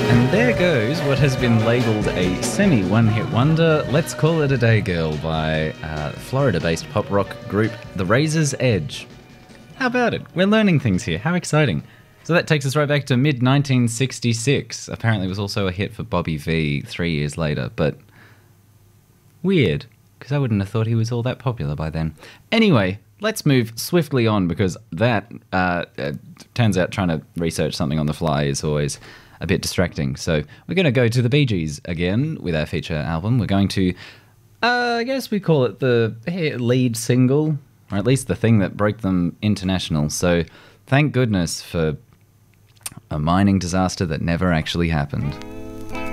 And there goes what has been labelled a semi-one-hit wonder, Let's Call It a Day Girl, by Florida-based pop rock group The Razor's Edge. How about it? We're learning things here. How exciting. So that takes us right back to mid-1966. Apparently it was also a hit for Bobby V 3 years later, but weird, because I wouldn't have thought he was all that popular by then. Anyway, let's move swiftly on, because that turns out trying to research something on the fly is always a bit distracting. So we're going to go to the Bee Gees again with our feature album. We're going to, I guess we call it the lead single, or at least the thing that broke them international. So thank goodness for a mining disaster that never actually happened.